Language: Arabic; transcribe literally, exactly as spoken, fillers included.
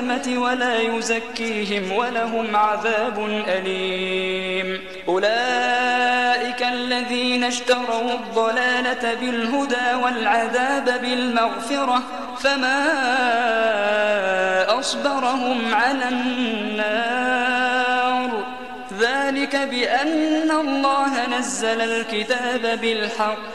القيامة ولا يزكيهم ولهم عذاب أليم. أولئك الذين اشتروا الضلالة بالهدى والعذاب بالمغفرة فما أصبرهم على النار. ذلك بأن الله نزل الكتاب بالحق